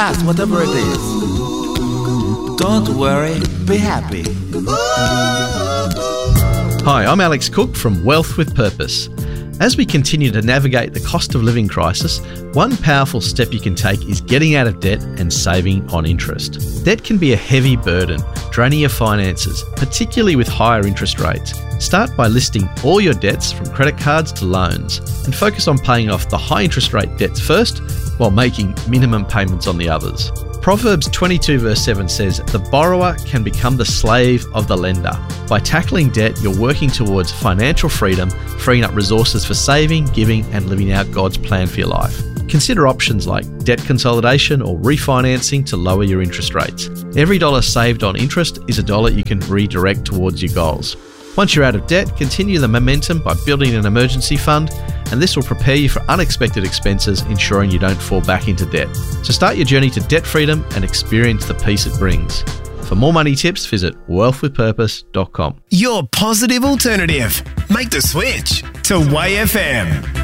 Ask whatever it is. Don't worry, be happy. Hi, I'm Alex Cook from Wealth with Purpose. As we continue to navigate the cost of living crisis, one powerful step you can take is getting out of debt and saving on interest. Debt can be a heavy burden, draining your finances, particularly with higher interest rates. Start by listing all your debts from credit cards to loans and focus on paying off the high interest rate debts first while making minimum payments on the others. Proverbs 22 verse 7 says, "The borrower can become the slave of the lender." By tackling debt, you're working towards financial freedom, freeing up resources for saving, giving, and living out God's plan for your life. Consider options like debt consolidation or refinancing to lower your interest rates. Every dollar saved on interest is a dollar you can redirect towards your goals. Once you're out of debt, continue the momentum by building an emergency fund, and this will prepare you for unexpected expenses, ensuring you don't fall back into debt. So start your journey to debt freedom and experience the peace it brings. For more money tips, visit wealthwithpurpose.com. Your positive alternative. Make the switch to WayFM.